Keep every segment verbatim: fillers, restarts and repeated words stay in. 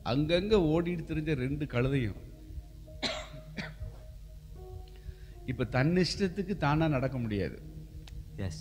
அங்கங்க ஓடிட்டு தெரிஞ்ச ரெண்டு கழுதையும் இப்ப தன்னிஷ்டத்துக்கு தானா நடக்க முடியாது. எஸ்.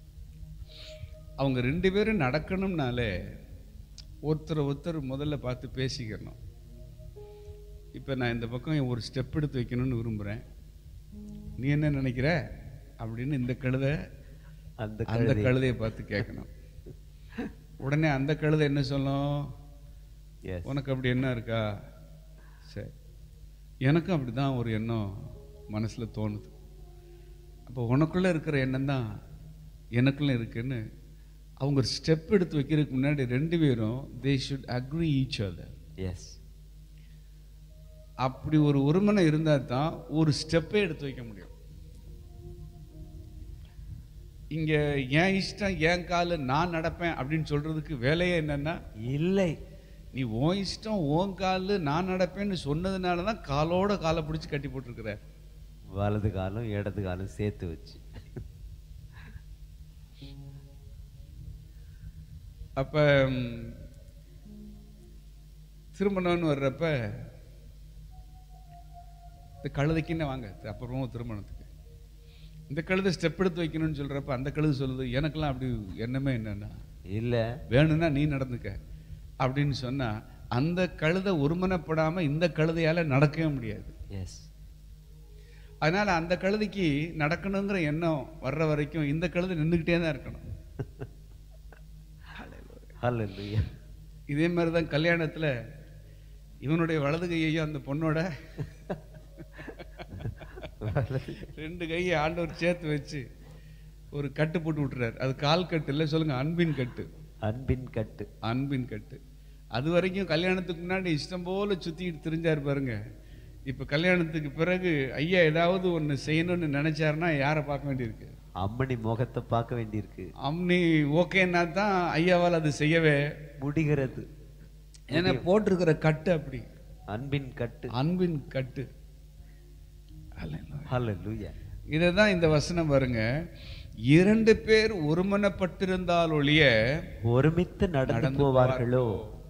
அவங்க ரெண்டு பேரும் நடக்கணும்னாலே ஒருத்தர் ஒருத்தர் முதல்ல பார்த்து பேசிக்கணும். இப்போ நான் இந்த பக்கம் ஒரு ஸ்டெப் எடுத்து வைக்கணும்னு விரும்புகிறேன், நீ என்ன நினைக்கிற அப்படின்னு இந்த கழுதை அந்த அந்த கழுதையை பார்த்து கேட்கணும். உடனே அந்த கழுதை என்ன சொல்லும், உனக்கு அப்படி என்ன இருக்கா, சரி எனக்கும் அப்படி தான் ஒரு எண்ணம் மனசில் தோணுது, அப்போ உனக்குள்ளே இருக்கிற எண்ணம் தான் எனக்குள்ளே இருக்குன்னு அவங்க ஒரு ஸ்டெப் எடுத்து வைக்கிறதுக்கு முன்னாடி ரெண்டு பேரும் they should agree each other. S. அப்படி ஒரு ஒருமனை இருந்தால் தான் ஒரு ஸ்டெப்பே எடுத்து வைக்க முடியும். இங்க என் இஷ்டம் என் காலு நான் நடப்பேன் அப்படின்னு சொல்றதுக்கு வேலையே என்னன்னா இல்லை. நீ உன் இஷ்டம் உன் காலு நான் நடப்பேன்னு சொன்னதுனால தான் காலோட காலை பிடிச்சி கட்டி போட்டிருக்கிற. வலது காலம் இடது காலம் சேர்த்து வச்சு. அப்ப திருமணம்னு வர்றப்ப இந்த கழுதைக்குன்னு வாங்க அப்புறமா திருமணத்துக்கு இந்த கழுதை ஸ்டெப் எடுத்து வைக்கணும்னு சொல்றப்ப அந்த கழுதை சொல்லுது எனக்கெல்லாம் அப்படி எண்ணமே என்னன்னா இல்ல, வேணும்னா நீ நடந்துக்க அப்படின்னு சொன்னா அந்த கழுதை ஒருமனப்படாம இந்த கழுதையால நடக்கவே முடியாது. எஸ். அதனால அந்த கழுதைக்கு நடக்கணுங்கிற எண்ணம் வர்ற வரைக்கும் இந்த கழுதை நின்றுக்கிட்டே தான் இருக்கணும். ஹல்லேலூயா. இதே மாதிரி தான் கல்யாணத்துல இவனுடைய வலது கையையும் அந்த பொண்ணோட ரெண்டு கையை ஆண்டவர் சேர்த்து வச்சு ஒரு கட்டு போட்டு விட்டுறாரு. அது கால் கட்டு இல்லை, சொல்லுங்க அன்பின் கட்டு. அன்பின் கட்டு. அன்பின் கட்டு. அது வரைக்கும் கல்யாணத்துக்கு முன்னாடி இஷ்டம் போல சுத்திட்டு திரிஞ்சாரு பாருங்க. இப்ப கல்யாணத்துக்கு பிறகு ஐயா ஏதாவது ஒண்ணு செய்யணும்னு நினைச்சாருன்னா யாரை பார்க்க வேண்டியிருக்கு? அம்மணி முகத்தை பார்க்க வேண்டியிருக்கு. அம்மனி ஓகேன்னா தான் ஐயாவால் அது செய்யவே முடிகிறது. ஏன்னா போட்டிருக்கிற கட்டு அப்படி அன்பின் கட்டு. அன்பின் கட்டு. ஹல்லேலூயா. இதுதான் இந்த வசனம் பாருங்க, இரண்டு பேர் ஒருமனப்பட்டிருந்தால் ஒழிய ஒருமித்து நடந்து போவார்களோ.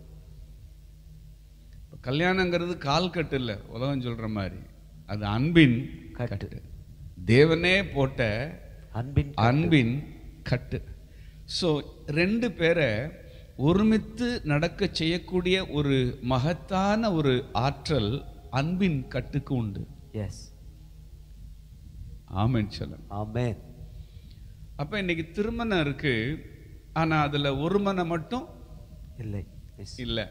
கல்யாணங்கிறது கால் கட்டு இல்ல, உலகம் சொல்ற மாதிரி, அது அன்பின் கட்டு. தேவனே போட்ட அன்பின் அன்பின் கட்டு. ஸோ ரெண்டு பேரை ஒருமித்து நடக்க செய்யக்கூடிய ஒரு மகத்தான ஒரு ஆற்றல் அன்பின் கட்டுக்கு உண்டு. எஸ். ஆமென் சொல்லுங்க. ஆமென். அப்ப இன்னைக்கு திருமணம் இருக்கு, ஆனா அதுல ஒரு மனம் மட்டும் இல்லை இல்லை.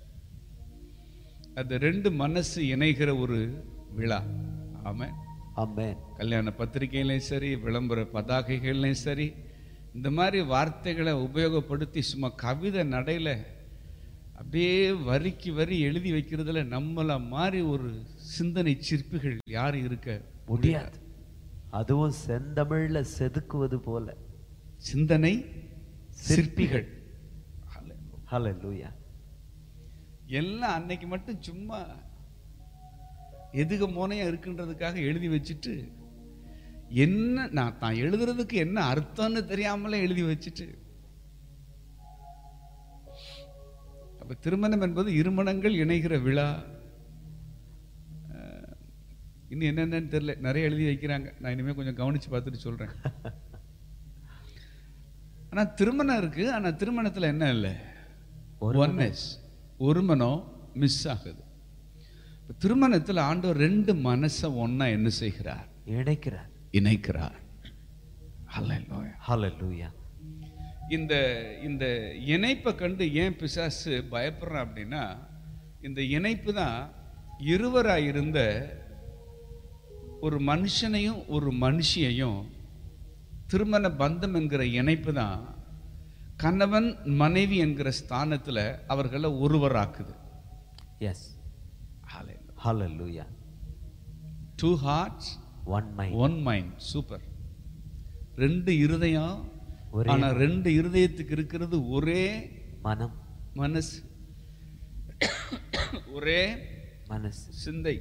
அது ரெண்டு மனசு இணைகிற ஒரு விழா. ஆமென். ஆமென். கல்யாண பத்திரிகையிலையும் சரி, விளம்பர பதாகைகள்லையும் சரி, இந்த மாதிரி வார்த்தைகளை உபயோகப்படுத்தி சும்மா கவிதை நடையில அப்படியே வரிக்கு வரி எழுதி வைக்கிறதுல நம்மள மாதிரி ஒரு சிந்தனை சிற்பிகள் யாரும் இருக்க முடியாது. அதுவும் செந்தமிழ்ல செதுக்குவது போல சிந்தனை சிற்பிகள். ஹல்லேலூயா. எல்லாம் அன்னைக்கு மட்டும் சும்மா எதுக மோனையா இருக்குன்றதுக்காக எழுதி வச்சுட்டு என்ன நான் தான் எழுதுறதுக்கு என்ன அர்த்தம்னு தெரியாமலே எழுதி வச்சுட்டு. அப்ப திருமணம் என்பது இருமணங்கள் இணைகிற விழா. இன்னும் என்னென்னு தெரியல, நிறைய எழுதி வைக்கிறாங்க, நான் இனிமே கொஞ்சம் கவனிச்சு பார்த்துட்டு சொல்றேன். ஆனா திருமணம் இருக்கு, ஆனா திருமணத்துல என்ன இல்லை, ஒன்னஸ், ஒரு மனம் மிஸ் ஆகுது. திருமணத்தில் ஆண்டவர் ரெண்டு மனசை ஒன்னா என்ன செய்கிறார், இணைக்கிறார், இணைக்கிறார். ஹல்லேலூயா. ஹல்லேலூயா. இந்த இந்த இணைப்பை கண்டு ஏன் பிசாசு பயப்படுறான் அப்படின்னா, இந்த இணைப்பு தான் இருவராய் இருந்த ஒரு மனுஷனையும் ஒரு மனுஷியையும், திருமண பந்தம் என்கிற இணைப்பு தான் கணவன் மனைவி என்கிற ஸ்தானத்துல அவர்களை ஒருவராக்குது. எஸ். ஹல்லேலூயா. Two hearts one mind. One mind. Super. ரெண்டு இருதயம், ஆனா ரெண்டு இருதயத்துக்கு இருக்கிறது ஒரே மனம், மனசு, ஒரே மனசு, சிந்தை.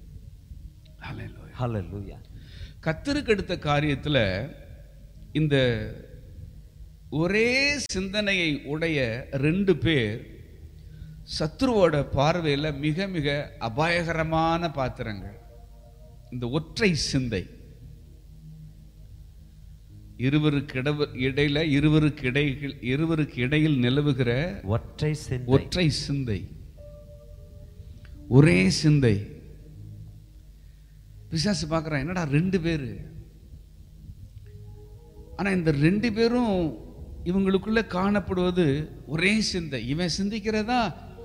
ஹல்லேலூயா. கர்த்தருக்கு அடுத்த காரியத்துல இந்த ஒரே சிந்தனையை உடைய ரெண்டு பேர் சத்துருவோட பார்வையில் மிக மிக அபாயகரமான பாத்திரங்கள். இந்த ஒற்றை சிந்தை, இருவருக்கு இடையில இருவருக்கு இடையில் இருவருக்கு இடையில் நிலவுகிற ஒற்றை சிந்தை, ஒற்றை சிந்தை, ஒரே சிந்தை. பிசாசு பார்க்குறான், என்னடா ரெண்டு பேரு, ஆனா இந்த ரெண்டு பேரும் இவங்களுக்குள்ள காணப்படுவது ஒரே சிந்தை. இவன் சிந்திக்கிறதா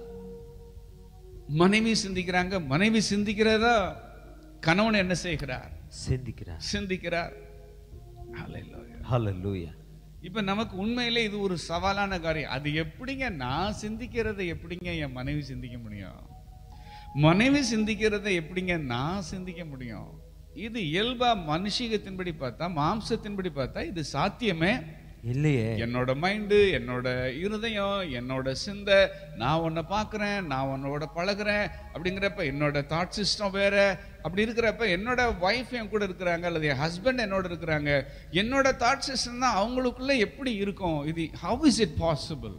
மனைவி சிந்திக்கிறாங்க, மனைவி சிந்திக்கிறதா கணவன் என்ன செய்கிறார், சிந்திக்கிறார் சிந்திக்கிறார். ஹல்லேலூயா. இப்ப நமக்கு உண்மையிலே இது ஒரு சவாலான காரியம். அது எப்படிங்க நான் சிந்திக்கிறதை எப்படிங்க என் மனைவி சிந்திக்க முடியும், மனைவி சிந்திக்கிறதை எப்படிங்க நான் சிந்திக்க முடியும்? இது இயல்பா மனுஷிகத்தின்படி பார்த்தா, மாம்சத்தின்படி பார்த்தா இது சாத்தியமே இல்லையே. என்னோட மைண்டு, என்னோட இருதயம், என்னோட சிந்தை, நான் உன்னை பார்க்குறேன், நான் உன்னோட பழகிறேன் அப்படிங்கிறப்ப என்னோட தாட் சிஸ்டம் வேற. அப்படி இருக்கிறப்ப என்னோட ஒய்ஃப் என் கூட இருக்கிறாங்க அல்லது என் ஹஸ்பண்ட் என்னோட இருக்கிறாங்க, என்னோட தாட் சிஸ்டம் தான் அவங்களுக்குள்ள எப்படி இருக்கும்? இது ஹவ் இஸ் இட் பாசிபிள்?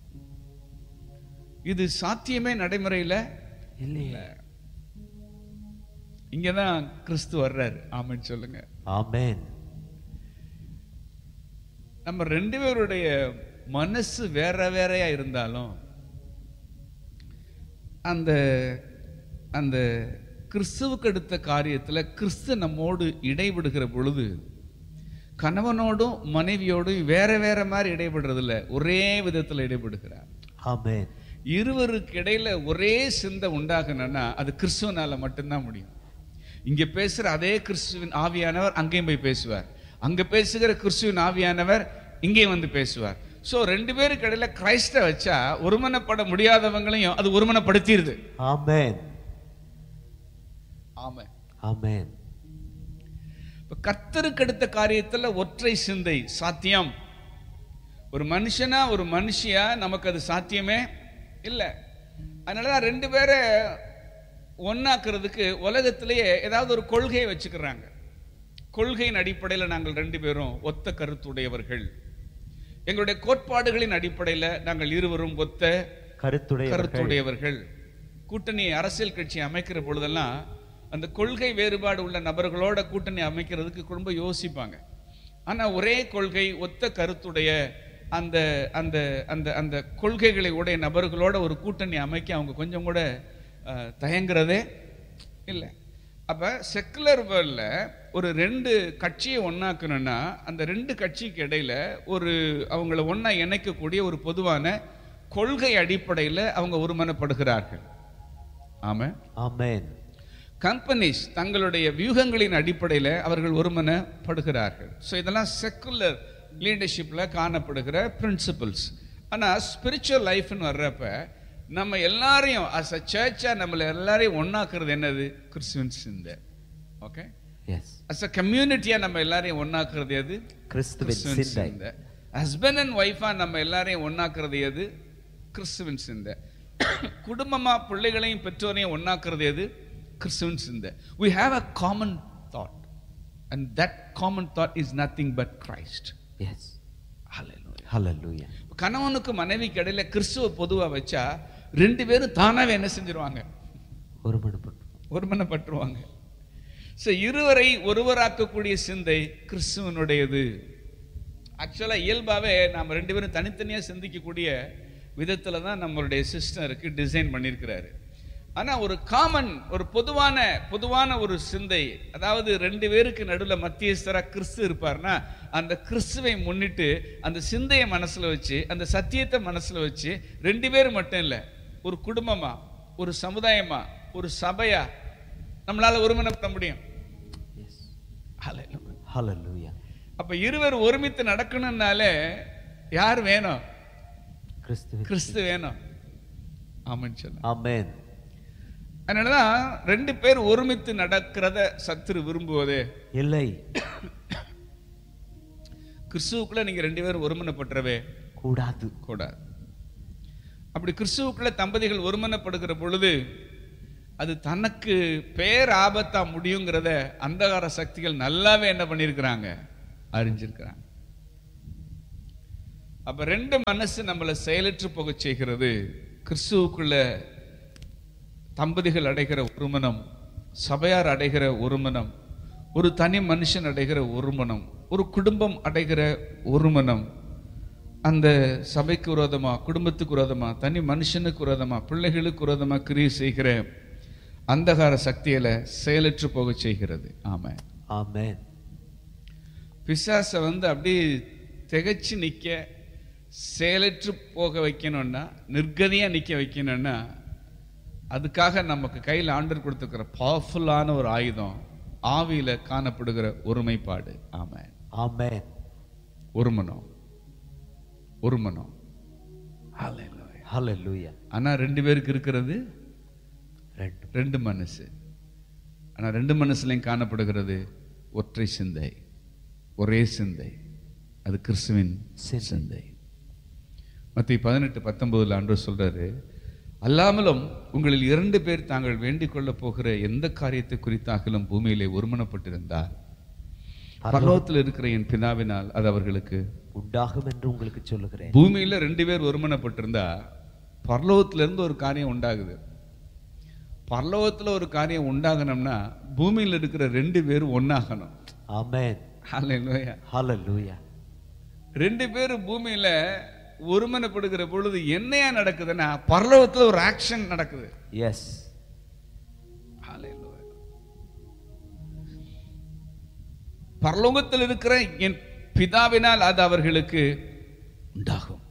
இது சாத்தியமே நடைமுறையில் இல்லையே. இங்கதான் கிறிஸ்து வர்றாரு. ஆமென் சொல்லுங்க. ஆமென். நம்ம ரெண்டு பேருடைய மனசு வேற வேறையா இருந்தாலும் அந்த அந்த கிறிஸ்துவுக்கு அடுத்த காரியத்துல கிறிஸ்து நம்மோடு இடைபடுகிற பொழுது கணவனோடும் மனைவியோடும் வேற வேற மாதிரி இடைபடுறது இல்ல, ஒரே விதத்துல இடைபடுகிறார். ஆமென். இருவருக்கு இடையில ஒரே சிந்தை உண்டாகணும்னா அது கிறிஸ்துவனால மட்டும்தான் முடியும். இங்க பேசுற அதே கிறிஸ்துவின் ஆவியானவர் அங்கேயும் போய் பேசுவார், அங்க பேசுகிற கிறிஸ்துவின் ஆவியானவர் இங்கே வந்து பேசுவார். சோ ரெண்டு பேருக்கு இடையில கிறிஸ்த வச்சா ஒருமனப்பட முடியாதவங்களையும் அது ஒருமனப்படுத்திடுது. ஆமென். ஆமென். ஆமென். இப்ப கர்த்தருக்கு அடுத்த காரியத்துல ஒற்றை சிந்தை சாத்தியம். ஒரு மனுஷனா ஒரு மனுஷியா நமக்கு அது சாத்தியமே இல்லை. அதனாலதான் ரெண்டு பேரை ஒன்னாக்குறதுக்கு உலகத்திலேயே ஏதாவது ஒரு கொள்கையை வச்சுக்கிறாங்க. கொள்கையின் அடிப்படையில் நாங்கள் ரெண்டு பேரும் ஒத்த கருத்துடையவர்கள், எங்களுடைய கோட்பாடுகளின் அடிப்படையில் நாங்கள் இருவரும் ஒத்த கருத்துடையவர்கள். கூட்டணி அரசியல் கட்சி அமைக்கிற பொழுதெல்லாம் அந்த கொள்கை வேறுபாடு உள்ள நபர்களோட கூட்டணி அமைக்கிறதுக்கு ரொம்ப யோசிப்பாங்க. ஆனா ஒரே கொள்கை ஒத்த கருத்துடைய அந்த அந்த அந்த அந்த கொள்கைகளை உடைய நபர்களோட ஒரு கூட்டணி அமைக்க அவங்க கொஞ்சம் கூட தயங்குறதே இல்லை. அப்ப செக்குலர் வேர்ல்ட்ல ஒரு ரெண்டு கட்சியை ஒன்னாக்கணும்னா அந்த ரெண்டு கட்சிக்கு இடையில ஒரு அவங்கள ஒன்னா இணைக்கக்கூடிய ஒரு பொதுவான கொள்கை அடிப்படையில் அவங்க ஒருமனப்படுகிறார்கள். ஆமென். ஆமென். கம்பெனிஸ் தங்களுடைய வியூகங்களின் அடிப்படையில் அவர்கள் ஒருமனப்படுகிறார்கள். ஸோ இதெல்லாம் செக்குலர் லீடர்ஷிப்ல காணப்படுகிற பிரின்சிபிள்ஸ். ஆனால் ஸ்பிரிச்சுவல் லைஃப்னு வர்றப்ப நம்ம எல்லாரையும் அஸ் அ சர்ச்சா நம்மள எல்லாரையும் ஒன்னாக்குறது என்னது? கிறிஸ்துவின் சிந்தை. Okay, S. அஸ் அ கம்யூனிட்டியா நம்ம எல்லாரையும் ஒன்னாக்குறது எது? கிறிஸ்துவின் சிந்தை. ஹஸ்பண்ட் அண்ட் ஒய்ஃபா நம்ம எல்லாரையும் ஒன்னாக்குறது எது? கிறிஸ்துவின் சிந்தை. குடும்பமா பிள்ளைகளையும் பெற்றோரையும் ஒன்னாக்குறது எது? கிறிஸ்துவின் சிந்தை. We have a common thought and that common thought is nothing but Christ. Yes. Hallelujah. Hallelujah. கணவனுக்கு மனைவிக்கு இடையில கிறிஸ்துவ பொதுவா வச்சா ரெண்டு பேரும் தானாவே என்ன செஞ்சிருவாங்க? ஒருமனப்பட்டு ஒருமனப்பட்டுருவாங்க. சோ இருவரை ஒருவராக்கக்கூடிய சிந்தை கிறிஸ்துவனுடையது. ஆக்சுவலா இயல்பாவே நாம ரெண்டு பேரும் தனித்தனியா சிந்திக்கக்கூடிய விதத்துல தான் நம்மளுடைய சிஸ்டருக்கு டிசைன் பண்ணியிருக்கிறாரு. ஆனா ஒரு காமன், ஒரு பொதுவான பொதுவான ஒரு சிந்தை, அதாவது ரெண்டு பேருக்கு நடுவில் மத்தியஸ்தரா கிறிஸ்து இருப்பார்னா அந்த கிறிஸ்துவை முன்னிட்டு அந்த சிந்தையை மனசுல வச்சு அந்த சத்தியத்தை மனசுல வச்சு ரெண்டு பேரும் மட்டும் இல்லை, ஒரு குடும்பமா, ஒரு சமுதாயமா, ஒரு சபையா நம்மளால ஒருமனப்பட முடியும். ஹல்லேலூயா. அப்ப இருவர் ஒருமித்து நடக்கணும்னாலே யார் வேணும்? கிறிஸ்து. கிறிஸ்து வேணும். ஆமென் சொல்லுங்க. ஆமென். அதனாலதான் ரெண்டு பேர் ஒருமித்து நடக்கிறத சத்துரு விரும்புவதே இல்லை. கிறிஸ்துவுக்குள்ள நீங்க ரெண்டு பேரும் ஒருமனப்பட்டவே கூடாது கூடாது. அப்படி கிறிஸ்துவுக்குள்ள தம்பதிகள் ஒருமனப்படுகிற பொழுது அது தனக்கு பேர் ஆபத்தா முடியுங்கிறத அந்தகார சக்திகள் நல்லாவே என்ன பண்ணிருக்கிறாங்க? அறிஞ்சிருக்கிறாங்க. அப்ப ரெண்டு மனசு நம்மளை செயலற்று போக செய்கிறது. கிறிஸ்துவுக்குள்ள தம்பதிகள் அடைகிற ஒருமனம், சபையார் அடைகிற ஒருமனம், ஒரு தனி மனுஷன் அடைகிற ஒருமனம், ஒரு குடும்பம் அடைகிற ஒருமனம், அந்த சபைக்கு விரோதமா, குடும்பத்துக்கு விரோதமா, தனி மனுஷனுக்கு விரோதமா, பிள்ளைகளுக்கு விரோதமா கிரியை செய்கிற அந்தகார சக்தியில செயலற்று போக செய்கிறது. ஆமென், ஆமென். பிசாசை வந்து அப்படியே திகைச்சு நிற்க, செயலற்று போக வைக்கணும்னா, நிர்கதியா நிற்க வைக்கணும்னா, அதுக்காக நமக்கு கையில் ஆண்டவர் கொடுத்துக்கிற பவர்ஃபுல்லான ஒரு ஆயுதம் ஆவியில காணப்படுகிற ஒருமைப்பாடு. ஆமென், ஆமென். ஒருமனம், ஒருமனம். ஹல்லேலூயா, ஹல்லேலூயா. ஆனா ரெண்டு பேருக்கு இருக்கிறது ரெண்டு ரெண்டு மனசு. ஆனா ரெண்டு மனசுலையும் காணப்படுகிறது ஒற்றை சிந்தை, ஒரே சிந்தை. அது கிறிஸ்துவின் சிந்தை. சிந்தை. மத்திய பதினெட்டு பத்தொன்பதுல ஆண்டவர் சொல்றாரு, அல்லாமலும் உங்களில் இரண்டு பேர் தாங்கள் வேண்டிக் கொள்ள போகிற எந்த காரியத்தை குறித்தாகலும் பூமியிலே ஒருமனப்பட்டிருந்தால் பரலோகத்தில் இருக்கிற என் பிதாவினால் அது அவர்களுக்கு உண்டாகும் என்று உங்களுக்கு சொல்லுகிறேன். பூமியில ரெண்டு பேர் ஒருமனப்பட்டிருந்தா பரலோகத்துல இருந்து ஒரு காரியம் உண்டாகுது. பரலோகத்துல ஒரு காரியம் உண்டாகணும்னா பூமியில இருக்கிற ரெண்டு பேரும் ஒன்னாகணும். ஆமென், ஹல்லேலூயா, ஹல்லேலூயா. ரெண்டு பேரும் பூமியில ஒருமனப்படுகிற பொழுது என்னையா நடக்குதுன்னா பரலோகத்துல ஒரு ஆக்ஷன் நடக்குது. எஸ், ஹல்லேலூயா. பரலோகத்தில் இருக்கிற என் பிதாவினால் அது அவர்களுக்கு உண்டாகும்.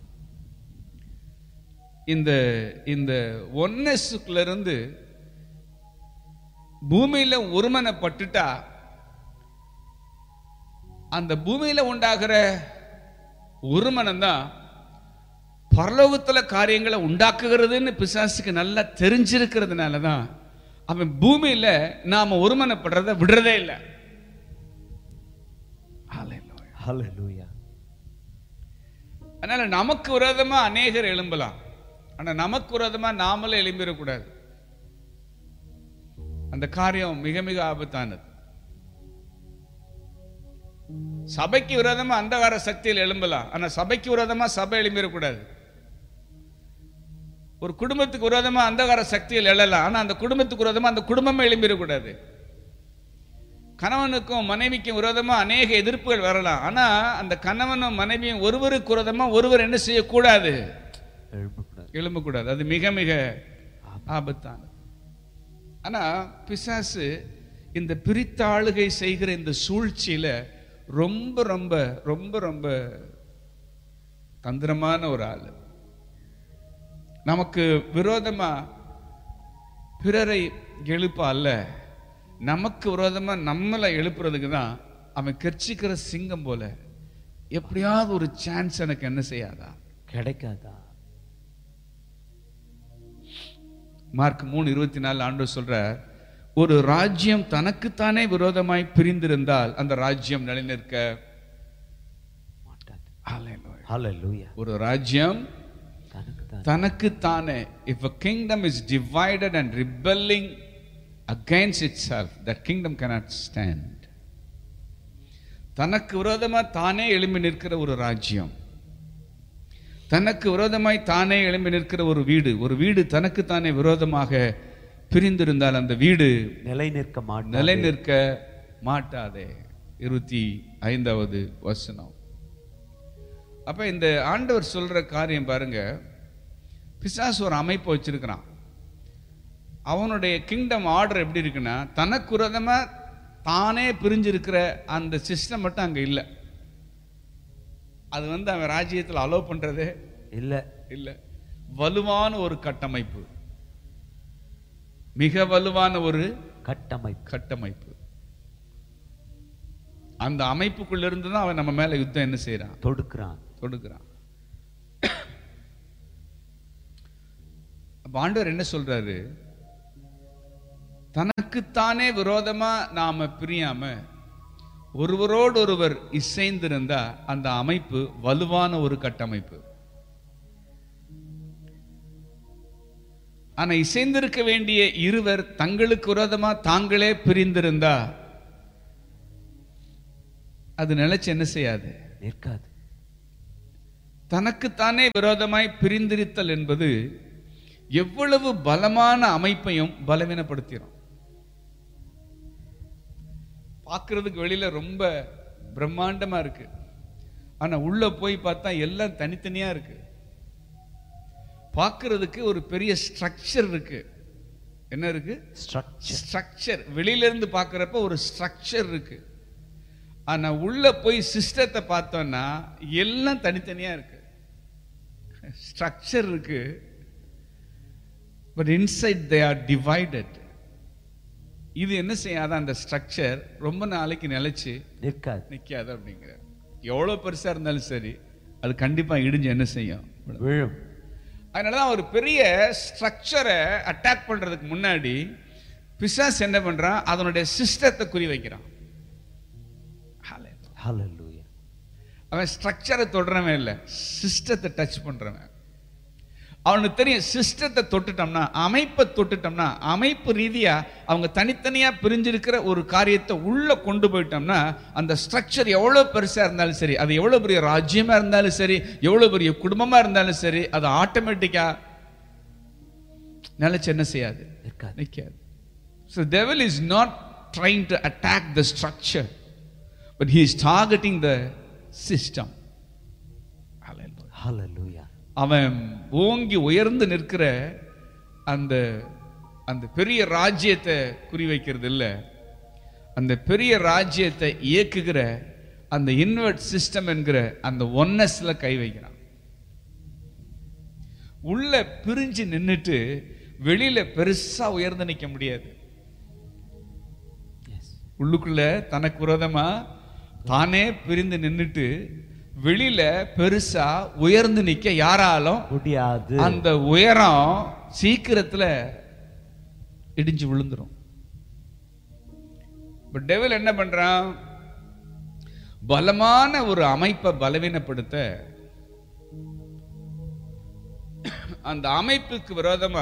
இந்த இந்த ஒன்னஸுக்குள்ள இருந்து பூமியில ஒருமனப்பட்டுட்டா அந்த பூமியில உண்டாகிற ஒருமனம் தான் பரலோகத்துல காரியங்களை உண்டாக்குகிறதுன்னு பிசாசுக்கு நல்லா தெரிஞ்சிருக்கிறதுனால தான் அவன் பூமியில நாம ஒருமனப்படுறத விடுறதே இல்லை. ஹல்லேலூயா. அதனால நமக்கு விரோதமா அநேகர் எழும்பலாம், ஆனா நமக்கு விரோதமா நாமளே எழும்பிடக்கூடாது. அந்த காரியம் மிக மிக ஆபத்தானது. சபைக்கு விரோதமா அந்தகார சக்தியில் எழும்பலாம், ஆனா சபைக்கு விரோதமா சபை எழும்பிடக்கூடாது. ஒரு குடும்பத்துக்கு விரோதமா அந்தகார சக்தியில் எழலாம், ஆனா அந்த குடும்பத்துக்கு விரோதமா அந்த குடும்பமே எழும்பிடக்கூடாது. கணவனுக்கும் மனைவிக்கும் விரோதமா அநேக எதிர்ப்புகள் வரலாம், ஆனா அந்த கணவனும் மனைவியும் ஒருவருக்கு விரோதமா ஒருவர் என்ன செய்யக்கூடாது, எழும்பக்கூடாது. அது மிக மிக ஆபத்தானது. ஆனா பிசாசு இந்த பிரித்த ஆளுகை செய்கிற இந்த சூழ்ச்சியில ரொம்ப ரொம்ப ரொம்ப ரொம்ப தந்திரமான ஒரு ஆளு. நமக்கு விரோதமா பிறரை எழுப்ப அல்ல, நமக்கு விரோதமா நம்மளை எழுப்புறதுக்கு தான் அவன் கர்ச்சிக்கிற சிங்கம் போல எப்படியாவது ஒரு சான்ஸ் எனக்கு என்ன செய்யாதா, கிடைக்காதா? மார்க் மூணு இருபத்தி நாலு ஆண்டவர் சொல்றார், ஒரு ராஜ்யம் தனக்குத்தானே விரோதமாய் பிரிந்திருந்தால் அந்த ராஜ்யம் நிலைநிற்க மாட்டாது. ஹல்லேலூயா. ஹல்லேலூயா. ஒரு ராஜ்யம் தனக்குத்தானே தனக்குத்தானே, if a kingdom is divided and rebelling against itself, that kingdom cannot stand. தனக்கு விரோதமா தானே எழும்பி நிற்கிற ஒரு ராஜ்யம், தனக்கு விரோதமாய் தானே எழும்பி நிற்கிற ஒரு வீடு, ஒரு வீடு தனக்கு தானே விரோதமாக பிரிந்திருந்தால் அந்த வீடு நிலை நிற்க மாட்டாது. நிலை நிற்க மாட்டாதே. இருபத்தி ஐந்தாவது வசனம். அப்ப இந்த ஆண்டவர் சொல்ற காரியம் பாருங்க, பிசாசு ஒரு அமைப்பு வச்சிருக்கிறான். அவனுடைய கிங்டம் ஆர்டர் எப்படி இருக்குன்னா, தனக்கு விரோதமா தானே பிரிஞ்சிருக்கிற அந்த சிஸ்டம் மட்டும் அங்க இல்லை. அது வந்து அவன் ராஜ்யத்தில் அலோவ் பண்றதே இல்ல இல்ல. வலுவான ஒரு கட்டமைப்பு, மிக வலுவான ஒரு கட்டமைப்பு கட்டமைப்பு. அந்த அமைப்புக்குள்ள இருந்து தான் அவன் நம்ம மேல யுத்தம் என்ன செய்யறான், தொடுக்கிறான் தொடுக்கிறான். அப்ப ஆண்டவர் என்ன சொல்றாரு, தனக்குத்தானே விரோதமா நாம பிரியாம ஒருவரோடு ஒருவர் இசைந்திருந்தா அந்த அமைப்பு வலுவான ஒரு கட்டமைப்பு. ஆனா இசைந்திருக்க வேண்டிய இருவர் தங்களுக்கு விரோதமா தாங்களே பிரிந்திருந்தா அது நிலைச்சு என்ன செய்யாது, நிற்காது. தனக்குத்தானே விரோதமாய் பிரிந்திருத்தல் என்பது எவ்வளவு பலமான அமைப்பையும் பலவீனப்படுத்திடும். பார்க்கறதுக்கு வெளியில ரொம்ப பிரம்மாண்டமா இருக்கு, ஆனா உள்ள போய் பார்த்தா எல்லாம் தனித்தனியா இருக்கு. பார்க்கறதுக்கு ஒரு பெரிய ஸ்ட்ரக்சர் இருக்கு. என்ன இருக்கு? ஸ்ட்ரக்சர். வெளியில இருந்து பார்க்கறப்ப ஒரு ஸ்ட்ரக்சர் இருக்கு, ஆனா உள்ள போய் சிஸ்டத்தை பார்த்தோம்னா எல்லாம் தனித்தனியா இருக்கு. ஸ்ட்ரக்சர் இருக்கு, but inside they are divided. இது என்ன செய்யாத அந்த ஸ்ட்ரக்சர் ரொம்ப நாளைக்கு நிலைச்சு நிற்காது நிற்காது அப்படிங்கிற. எவ்வளவு பெருசா இருந்தாலும் சரி அது கண்டிப்பா இடிஞ்சு என்ன செய்யும்? விழும். அதனாலதான் ஒரு பெரிய ஸ்ட்ரக்சரை அட்டாக் பண்றதுக்கு முன்னாடி பிசாசு என்ன பண்றான்? அதனுடைய சிஸ்டத்தை குறி வைக்கிறான். ஹல்லேலூயா. அவன் ஸ்ட்ரக்சரை தொடுறவன் இல்லை, சிஸ்டத்தை டச் பண்றவன். அவனுக்கு தெரியும், சிஸ்டத்தை தொட்டுட்டோம்னா, அமைப்பை தொட்டுட்டோம்னா, அமைப்பு ரீதியா அவங்க தனித்தனியா பிரிஞ்சிருக்கிற ஒரு காரியத்தை உள்ள கொண்டு போயிட்டோம்னா, அந்த ஸ்ட்ரக்சர் எவ்வளவு பெருசா இருந்தாலும் சரி, அது எவ்வளவு பெரிய ராஜ்யமா இருந்தாலும் சரி, எவ்வளவு பெரிய குடும்பமா இருந்தாலும் சரி, அது ஆட்டோமேட்டிக்கா நிலைச்சு என்ன செய்யாது? நிற்காது. So the devil is not trying to attack the structure, but he is targeting the system. Hallelujah. Hallelujah. அவன் ஓங்கி உயர்ந்து நிற்கிற அந்த அந்த பெரிய ராஜ்யத்தை குறி வைக்கிறது இல்ல, அந்த பெரிய ராஜ்யத்தை இயக்குகிற அந்த இன்வெர்ட் சிஸ்டம் என்கிற அந்த ஒன்னஸ்ல கை வைக்கிறான். உள்ள பிரிஞ்சு நின்னுட்டு வெளியில பெருசா உயர்ந்து நிற்க முடியாது. உள்ளுக்குள்ள தனக்கு விரோதமா தானே பிரிந்து நின்னுட்டு வெளியில பெருசா உயர்ந்து நிக்க யாராலும் முடியாது. அந்த உயரம் சீக்கிரத்துல இடிஞ்சு விழுந்துரும். பட் டெவில் என்ன பண்றான்? பலமான ஒரு அமைப்பை பலவீனப்படுத்த அந்த அமைப்புக்கு விரோதமா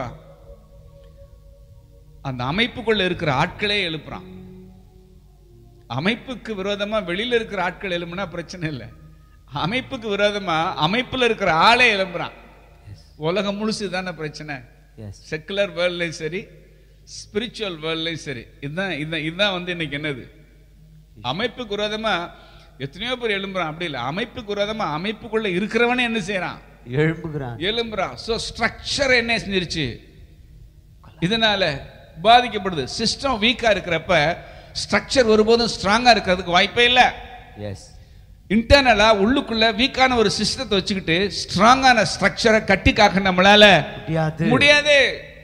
அந்த அமைப்புக்குள்ள இருக்கிற ஆட்களே எழுப்புறான். அமைப்புக்கு விரோதமா வெளியில இருக்கிற ஆட்கள் எழுப்புனா பிரச்சனை இல்லை, அமைப்புக்கு விரோதமா அமைப்புல இருக்கிற ஆளே எழும்புறான். உலகம் முழுசு தானே பிரச்சனை. செக்குலர் வேர்ல்ட்லயும் சரி, ஸ்பிரிச்சுவல் வேர்ல்ட்லயும் சரி, இதுதான் இதுதான் வந்து இன்னைக்கு என்னது? அமைப்புக்கு விரோதமா எத்தனையோ பேர் எழும்புறான். அப்படி இல்லை, அமைப்புக்கு விரோதமா அமைப்புக்குள்ள இருக்கிறவனே என்ன செய்யறான்? எழும்புகிறான், எழும்புறான். சோ ஸ்ட்ரக்சர் என்ன செஞ்சிருச்சு? இதனால பாதிக்கப்படுது. சிஸ்டம் வீக்கா இருக்கிறப்ப ஸ்ட்ரக்சர் ஒருபோதும் ஸ்ட்ராங்கா இருக்கிறதுக்கு வாய்ப்பே இல்லை. எஸ். இன்டர்னலா உள்ளுக்குள்ள வீக்கான ஒரு சிஸ்டத்தை வச்சுக்கிட்டு ஸ்ட்ராங்கான ஸ்ட்ரக்சரை கட்டி காக்க நம்மளால முடியாது முடியாது.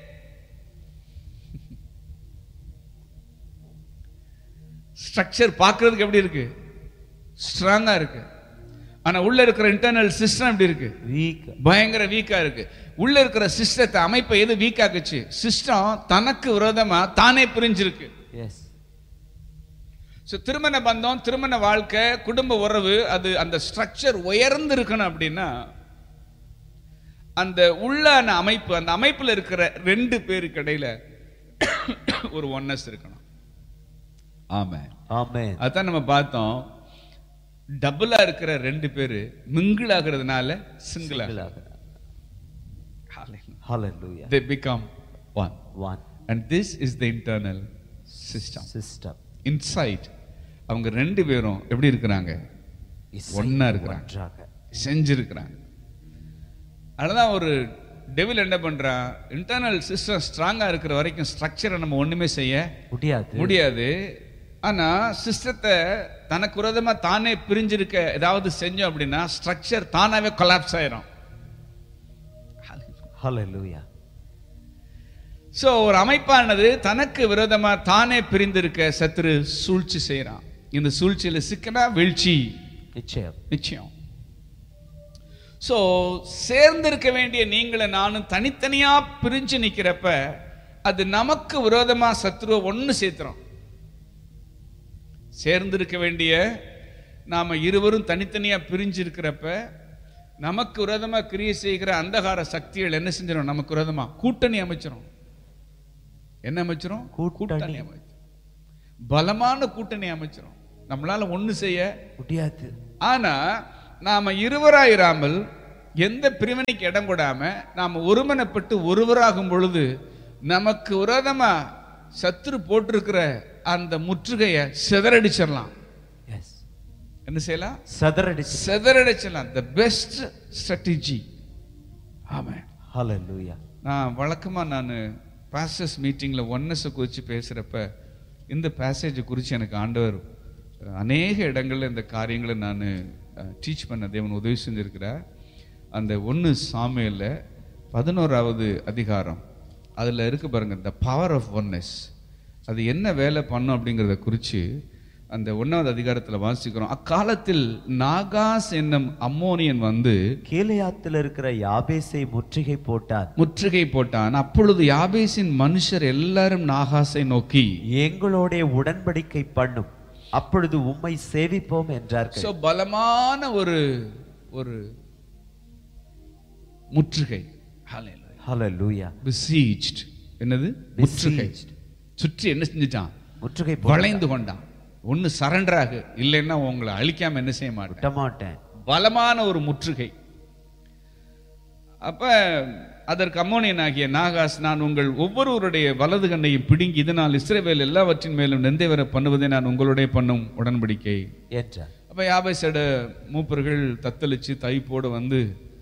ஸ்ட்ரக்சர் பார்க்கிறதுக்கு எப்படி இருக்கு? ஸ்ட்ராங்கா இருக்கு, ஆனா உள்ள இருக்கிற இன்டர்னல் சிஸ்டம் எப்படி இருக்கு? வீக், பயங்கர வீக்கா இருக்கு. உள்ள இருக்கிற சிஸ்டத்தை அமைப்பை எது வீக்காக்குச்சு? சிஸ்டம் தனக்கு விரோதமா தானே பிரிஞ்சிருக்கு. எஸ். திருமண பந்தம், திருமண வாழ்க்கை, குடும்ப உறவு, அது அந்த ஸ்ட்ரக்சர் உயர்ந்து இருக்கணும் அப்படின்னா அந்த உள்ளான அமைப்பு, அந்த அமைப்புல இருக்கிற ரெண்டு பேருக்கு இடையில ஒரு ஒன்னஸ் இருக்கணும். ஆமென், ஆமென். அதான் நம்ம பார்த்தோம், டபுளா இருக்கிற ரெண்டு பேரு மிங்கிள் ஆகிறதுனால சிங்கிள் ஆகுறாங்க. Hallelujah. They become one. One. And this is the internal system. System. Inside அவங்க ரெண்டு பேரும் எப்படி இருக்கிறாங்க? ஒன்னா இருக்கிறாங்க, செஞ்சிருக்கிறாங்க. அதனால ஒரு டெவில் என்ன பண்றான்? இன்டர்னல் சிஸ்டம் ஸ்ட்ராங்கா இருக்கிற வரைக்கும் ஸ்ட்ரக்சரை நம்ம ஒண்ணுமே செய்ய முடியாது முடியாது ஆனா சிஸ்டத்தை தனக்கு விரோதமா தானே பிரிஞ்சிருக்க ஏதாவது செஞ்சோம் அப்படின்னா ஸ்ட்ரக்சர் தானாவே கொலாப்ஸ் ஆயிரும். Hallelujah. சோ ஒரு அமைப்பானது தனக்கு விரோதமா தானே பிரிந்திருக்க சத்துரு சூழ்ச்சி செய்யறான். இந்த சூழ்ச்சியில சிக்கனா வீழ்ச்சி நிச்சயம் நிச்சயம். சோ சேர்ந்திருக்க வேண்டிய நீங்கள நானும் தனித்தனியா பிரிஞ்சு நிக்கிறப்ப அது நமக்கு விரோதமா சத்துருவை ஒன்னு சேர்த்துறோம். சேர்ந்திருக்க வேண்டிய நாம இருவரும் தனித்தனியா பிரிஞ்சு இருக்கிறப்ப நமக்கு விரோதமா கிரியை செய்கிற அந்தகார சக்திகள் என்ன செஞ்சிடும்? நமக்கு விரோதமா கூட்டணி அமைச்சிரும். என்ன அமைச்சிரும்? கூட்டணி அமைச்சிரும். பலமான கூட்டணி அமைச்சிரும். நம்மளால ஒண்ணு செய்ய முடியாது. ஆனா நாம இருவராயிராமல் எந்த பிரிவினைக்கு இடம் கொடாம நாம் ஒருமனப்பட்டு ஒருவராகும் பொழுது நமக்கு விரோதமா சத்துரு போட்டிருக்கிற அந்த முற்றுகையை சிதறடிச்சிடலாம். என்ன செய்யலாம்? சிதறடி சிதறடிச்சிடலாம். the best strategy. ஆமென். ஹalleluya. நான் வழக்கமா நான் பாஸ்டர்ஸ் மீட்டிங்ல ஒன்னஸ் குறித்து பேசுறப்ப இந்த பேசேஜ் குறித்து எனக்கு ஆண்டவர் அநேக இடங்கள்ல இந்த காரியங்களை நான் டீச் பண்ண தேவன் உதவி செஞ்சிருக்கிறார். அந்த ஒன்று சாமுவேல்ல பதினோராவது அதிகாரம் அதில் இருக்கு பாருங்க, த பவர் ஆஃப் ஒன்னஸ். அது என்ன வேலை பண்ணும் அப்படிங்கிறத குறித்து அந்த ஒன்னாவது அதிகாரத்தில் வாசிக்கிறோம். அக்காலத்தில் நாகாஸ் என்னும் அம்மோனியன் வந்து கீலேயாத்தில் இருக்கிற யாபேசை முற்றுகை போட்டான் முற்றுகை போட்டான் அப்பொழுது யாபேசின் மனுஷர் எல்லாரும் நாகாஸை நோக்கி எங்களோட உடன்படிக்கை பண்ணும், அப்பொழுது உம்மை சேவிப்போம் என்றார்கள். சோ பலமான ஒரு ஒரு முற்றுகை. ஹalleluya. besieged. என்னது? முற்றுகை. சுற்றி என்ன செஞ்சிட்டான்? முற்றுகை வளைந்து கொண்டான். ஒன்னு சரண்டர் ஆகு, இல்லைன்னா உங்களை அழிக்காம என்ன செய்ய மாட்டேன் மாட்டேன். பலமான ஒரு முற்றுகை. அப்ப அதற்கு அம்மோனியன் ஆகிய நாகாஸ், நான் உங்கள் ஒவ்வொருவருடைய வலது கண்ணையும் பிடுங்கி இதனால் இஸ்ரவேல் எல்லாவற்றின் மேலும் நெந்தை வர பண்ணுவதை நான் உங்களுடைய பண்ணும் உடன்படிக்கை என்றார். அப்ப யாபேசோட மூப்பர்கள் தத்தளிச்சு தைப்போடு வந்து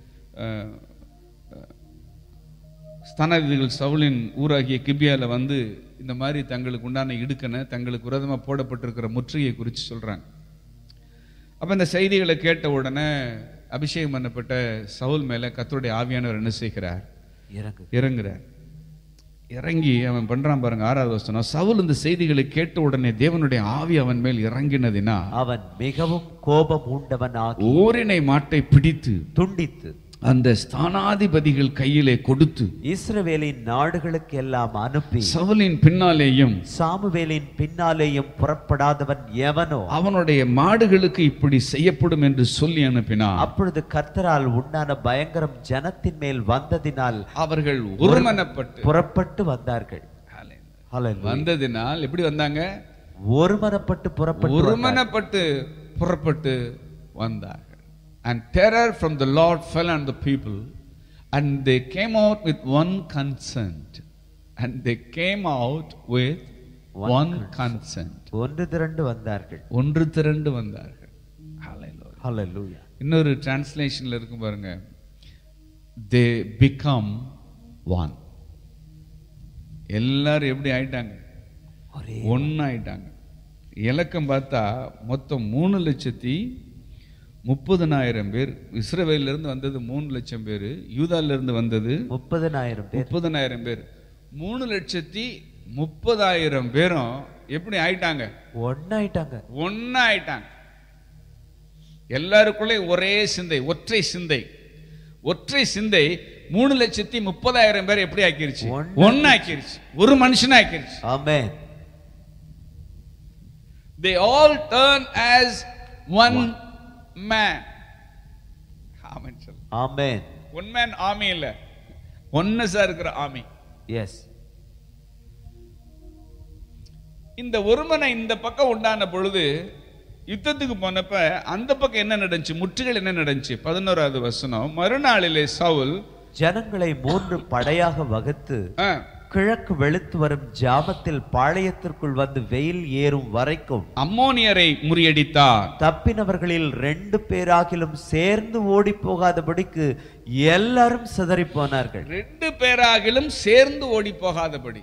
ஸ்தானாதிபதிகள் சவுலின் ஊராகிய கிபியால வந்து இந்த மாதிரி தங்களுக்கு உண்டான இடுக்கனை தங்களுக்கு விரோதமா போடப்பட்டிருக்கிற முற்றுகையை குறித்து சொல்றாங்க. அப்ப இந்த செய்திகளை கேட்ட உடனே அபிஷேகம் பண்ணப்பட்ட சவுல் மேல கர்த்தருடைய ஆவியானவர் என்ன செய்கிறார்? இறங்குறார். இறங்கி அவன் பண்றான் பாருங்க, ஆறாவது வசனம். சவுல் இந்த செய்திகளை கேட்ட உடனே தேவனுடைய ஆவி அவன் மேல் இறங்கினதினா அவன் மிகவும் கோபம் உண்டவனாகி ஓரினை மாட்டை பிடித்து துண்டித்து அந்த ஸ்தானாதிபதிகள் கையிலே கொடுத்து இஸ்ரவேலின் நாடுகளுக்கு எல்லாம் அனுப்பி சவுலின் பின்னாலேயும் சாமுவேலின் பின்னாலேயும் புறப்படாதவன் எவனோ அவனுடைய மாடுகளுக்கு இப்படி செய்யப்படும் என்று சொல்லி அனுப்பினார். அப்பொழுது கர்த்தரால் உண்டான பயங்கரம் ஜனத்தின் மேல் வந்ததினால் அவர்கள் ஒருமனப்பட்டு புறப்பட்டு வந்தார்கள். வந்ததினால் எப்படி வந்தாங்க? ஒருமனப்பட்டு புறப்பட்டு ஒருமனப்பட்டு புறப்பட்டு வந்தார்கள். And terror from the Lord fell on the people, and they came out with one consent. And they came out with one, one consent. ஒன்று திரண்டு வந்தார்கள். ஒன்று திரண்டு வந்தார்கள். Hallelujah. Hallelujah. இன்னொரு டிரான்ஸ்லேஷன்ல இருக்கும் பாருங்க, they become one. எல்லாரும் எப்படி ஆயிட்டாங்க? ஒன்னு ஆயிட்டாங்க. இலக்கம் பார்த்தா மொத்தம் மூணு லட்சத்தி முப்பதனாயிரம் பேர். இஸ்ரவேல்ல இருந்து வந்தது மூணு லட்சம் பேர், யூதால இருந்து வந்தது முப்பதனாயிரம் பேர். முப்பதனாயிரம் பேர். மூணு லட்சத்தி முப்பதாயிரம் பேரும் எப்படி ஆயிட்டாங்க? ஒன்னாயிட்டாங்க. ஒன்னாயிட்டாங்க. எல்லாருக்குள்ளே ஒரே சிந்தை, ஒற்றை சிந்தை. ஒற்றை சிந்தை மூணு லட்சத்தி முப்பதாயிரம் பேர் எப்படி ஆக்கிருச்சு? ஒன்னு ஆக்கிருச்சு. ஒரு மனுஷன் ஆக்கிருச்சு. ஆமென். They all turn as one, one. man. Amen. Amen. One man army இல்ல, ஒன்னஸா இருக்கிற ஆர்மி. Yes. இந்த ஒருமனை இந்த பக்கம் உண்டான பொழுது யுத்தத்துக்கு போனப்ப அந்த பக்கம் என்ன நடந்துச்சு? முற்றுகை என்ன நடந்துச்சு? பதினோராவது வசனம். மறுநாளிலே சவுல் ஜனங்களை மூன்று படையாக வகுத்து கிழக்கு வெளுத்து வரும் ஜாமத்தில் பாளையத்திற்குள் வந்து வெயில் ஏறும் வரைக்கும் அம்மோனியரை முறியடித்தார். தப்பினவர்களில் ரெண்டு பேராகிலும் சேர்ந்து ஓடி போகாதபடிக்கு எல்லாரும் சிதறி போனார்கள். ரெண்டு பேராகிலும் சேர்ந்து ஓடி போகாதபடி.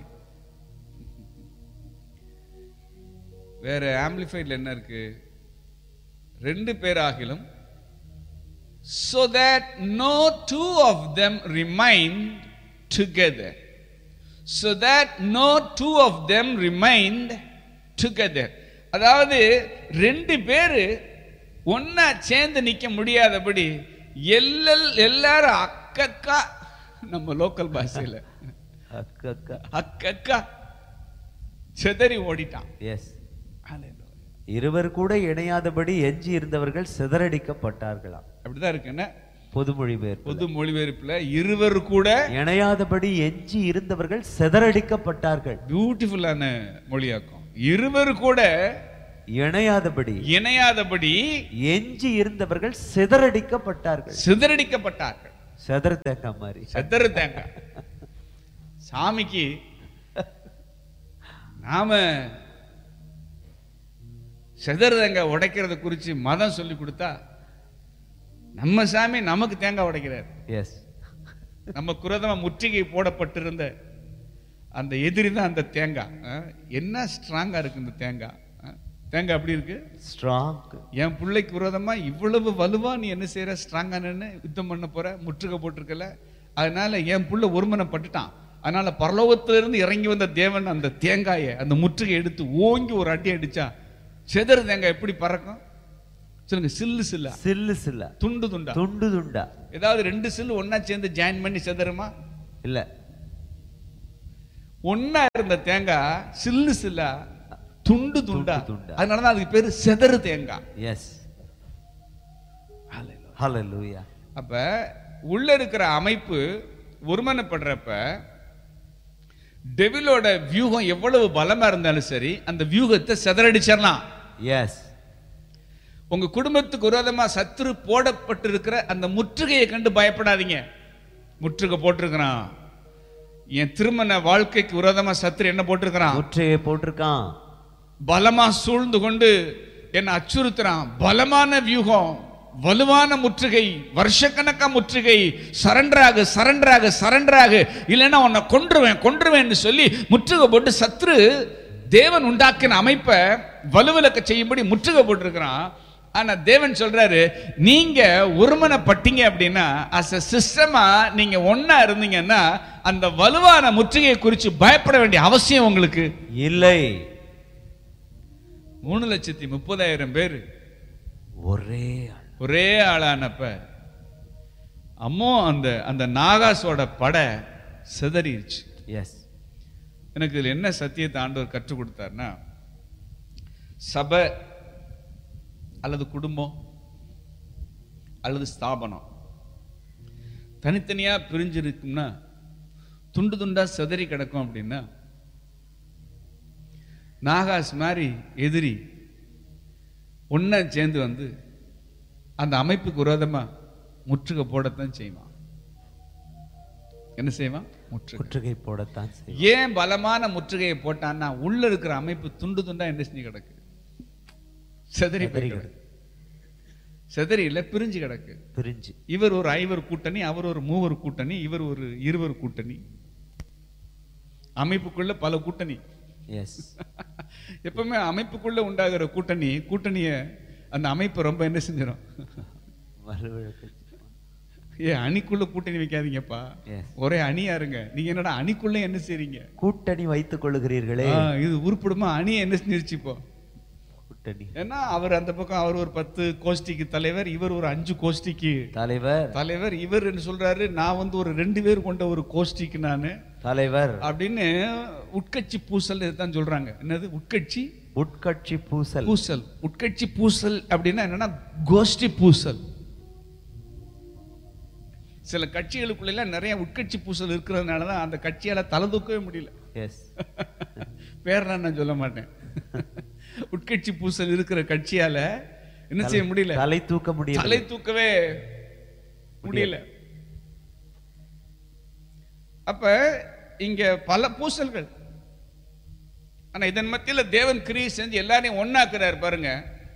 வேற ஆம்பிளிஃபைட்ல என்ன இருக்கு? ரெண்டு பேராகிலும், so that no two of them remained together. So that no two of them remained together. அதாவது ரெண்டு பேரு ஒன்னா சேர்ந்து நிக்க முடியாதபடி எல்லல் எல்லாரும் அக்கக்கா, நம்ம லோக்கல் பாஷையில அக்கக்கா அக்கக்கா சிதறி ஓடிட்டான். எஸ். இருவர் கூட இணையாதபடி எஞ்சி இருந்தவர்கள் சிதறடிக்கப்பட்டார்களாம். அப்படிதான் இருக்கு. என்ன பொது மொழிபெயர்ப்பு? பொது மொழிபெயர்ப்புல இருவர் கூட இணையாதபடி எஞ்சி இருந்தவர்கள் சிதறடிக்கப்பட்டார்கள். பியூட்டிஃபுல்லான மொழியாக்கம். இருவர் கூட இணையாதபடி இணையாதபடி எஞ்சி இருந்தவர்கள் சிதறடிக்கப்பட்டார்கள். சிதறடிக்கப்பட்டார்கள். செதறு தேங்காய் மாதிரி. செதறு தேங்காய். சாமிக்கு நாம செதறு தேங்காய் உடைக்கிறத குறிச்சு மதம் சொல்லி கொடுத்தா நம்ம சாமி நமக்கு தேங்காய் உடைக்கிறார். எஸ். நம்ம குரதமா முற்றுகை போடப்பட்டிருந்த அந்த எதிரி தான் அந்த தேங்காய். என்ன ஸ்ட்ராங்கா இருக்கு இந்த தேங்காய். தேங்காய் அப்படி இருக்கு ஸ்ட்ராங். என் பிள்ளைக்கு விரோதமா இவ்வளவு வலுவா நீ என்ன செய்யற, ஸ்ட்ராங்கா நின்னு யுத்தம் பண்ண போற, முற்றுகை போட்டிருக்கல, அதனால என் புள்ள ஒருமனப்பட்டுட்டான். அதனால பரலோகத்திலிருந்து இறங்கி வந்த தேவன் அந்த தேங்காயை அந்த முற்றுகை எடுத்து ஓங்கி ஒரு அடி அடிச்சா செதறு தேங்காய் எப்படி பறக்கும் சொல்லுங்க? சில்லு சில்லா. சில்லு சில்லா. துண்டு துண்டா. துண்டு துண்டா. ஏதாவது ரெண்டு சில்லு ஒன்னா சேர்ந்து ஜாயின் பண்ணி செதறுமா? இல்ல. ஒன்னா இருந்த தேங்காய் சில்லு சில்லா துண்டு துண்டா. அதனாலதான் அதுக்கு பேரு செதறு தேங்காய். எஸ். ஹல்லேலூயா. அப்ப உள்ள இருக்கிற அமைப்பு ஒருமனப்படுறப்ப டெவிலோட வியூகம் எவ்வளவு பலமா இருந்தாலும் சரி அந்த வியூகத்தை செதறடிச்சிடலாம். எஸ். உங்க குடும்பத்துக்கு விரோதமா சத்துரு போடப்பட்டிருக்கிற அந்த முற்றுகையை கண்டு பயப்படாதீங்க. முற்றுகை போட்டிருக்கிறான். என் திருமண வாழ்க்கைக்கு விரோதமா சத்துரு என்ன போட்டிருக்கிறான்? முற்றுகை போட்டிருக்கான். பலமா சூழ்ந்து கொண்டு என்ன அச்சுறுத்துறான். பலமான வியூகம், வலுவான முற்றுகை, வருஷக்கணக்கா முற்றுகை. சரண்டராக சரண்டராக சரண்டராக இல்லைன்னா உன்னை கொன்றுவேன் கொன்றுவேன் சொல்லி முற்றுகை போட்டு சத்துரு தேவன் உண்டாக்கின அமைப்பை வலுவிலக்க செய்யும்படி முற்றுகை போட்டிருக்கிறான். ஆனா தேவன் சொல்றாரு, நீங்க ஒருமனப்பட்டீங்க அப்படின்னா அஸ் எ சிஸ்டமா நீங்க ஒன்னா இருந்தீங்கன்னா அந்த வலுவான முற்றுகையை குறித்து பயப்பட வேண்டிய அவசியம் உங்களுக்கு இல்லை. மூணு லட்சத்தி முப்பதாயிரம் பேர் ஒரே ஒரே ஆளானப்ப அம்மோ அந்த அந்த நாகாசோட படை சிதறிடுச்சு. எஸ். எனக்கு இதுல என்ன சத்தியத்தை ஆண்டவர் கற்றுக் கொடுத்தாருன்னா, சபை அல்லது குடும்பம் அல்லது ஸ்தாபனம் தனித்தனியா பிரிஞ்சிருக்கும்னா, துண்டு துண்டா சிதறி கிடக்கும் அப்படின்னா, நாகாஸ் மாதிரி எதிரி ஒன்னா சேர்ந்து வந்து அந்த அமைப்புக்கு விரோதமா முற்றுகை போடத்தான் செய்வான். என்ன செய்வான்? முற்றுகை போடத்தான். ஏன் பலமான முற்றுகையை போட்டான்னா உள்ள இருக்கிற அமைப்பு துண்டு துண்டா என்ன செஞ்சு கிடக்கு, செதறி கிடக்கு. செதறி இல்ல, பிரிஞ்சு கிடக்கு. பிரிஞ்சு. இவர் ஒரு ஐவர் கூட்டணி, அவர் ஒரு மூவர் கூட்டணி, இவர் ஒரு இருவர் கூட்டணி. அமைப்புக்குள்ள பல கூட்டணி. எஸ். எப்பவுமே அமைப்புக்குள்ள உண்டாகிற கூட்டணி கூட்டணிய அந்த அமைப்பு ரொம்ப என்ன செஞ்சிடும்? ஏ அணிக்குள்ள கூட்டணி வைக்காதீங்கப்பா, ஒரே அணியா இருங்க. நீங்க என்னடா அணிக்குள்ள என்ன செய்றீங்க? கூட்டணி வைத்துக் கொள்ளுகிறீர்களே. இது உருப்படுமா? அணி என்ன செஞ்சிருச்சு இப்போ? கூட்டணி. ஏன்னா அவர் அந்த பக்கம் அவர் ஒரு பத்து கோஷ்டிக்கு தலைவர், இவர் ஒரு அஞ்சு கோஷ்டிக்கு தலைவர் தலைவர் இவர் என்ன சொல்றாரு, நான் வந்து ஒரு ரெண்டு பேர் கொண்ட ஒரு கோஷ்டிக்கு நானு தலைவர் அப்படின்னு உட்கட்சி பூசல் தான் சொல்றாங்க. என்னது உட்கட்சி? உட்கட்சி பூசல். பூசல் உட்கட்சி பூசல் அப்படின்னா என்னன்னா கோஷ்டி பூசல். சில கட்சிகளுக்குள்ள நிறைய உட்கட்சி பூசல் இருக்கிறதுனாலதான் அந்த கட்சியால தலை தூக்கவே முடியல. எஸ். பேர்லாம் நான் சொல்ல மாட்டேன். உட்கட்சி பூசல் இருக்கிற கட்சியால என்ன செய்ய முடியல? தலை தூக்க முடியல. தலை தூக்கவே முடியல. அப்ப இங்க பல பூசல்கள். ஆனா இதன் மத்தியில தேவன் கிரியை செஞ்சு எல்லாரையும் ஒன்னாக்குறாரு பாருங்க.